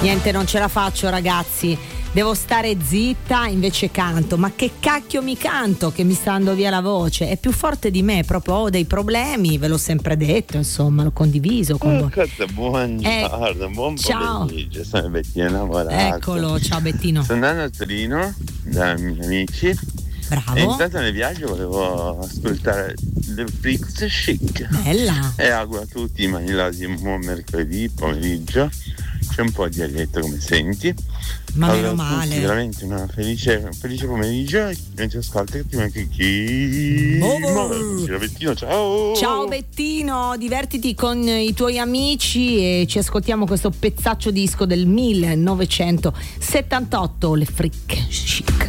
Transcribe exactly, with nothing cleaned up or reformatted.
Niente, non ce la faccio ragazzi, devo stare zitta, invece canto. Ma che cacchio mi canto che mi sta andando via la voce? È più forte di me, proprio ho dei problemi, ve l'ho sempre detto, insomma, l'ho condiviso con voi. Oh, buongiorno, eh, buon ciao. pomeriggio, sono Bettino Innamorato. Eccolo, ciao Bettino. Sto andando a Torino dai miei amici. Bravo. E intanto nel viaggio volevo ascoltare The Freaks Chic. Bella. E auguro a tutti i manilosi un buon mercoledì pomeriggio. C'è un po' di dialetto come senti. Ma allora, meno male. Tutti, veramente una felice, un felice pomeriggio e non ci ascolta che prima che chi. Ciao Bettino, ciao. Ciao Bettino, divertiti con i tuoi amici e ci ascoltiamo questo pezzaccio disco del millenovecentosettantotto, le Freak Chic.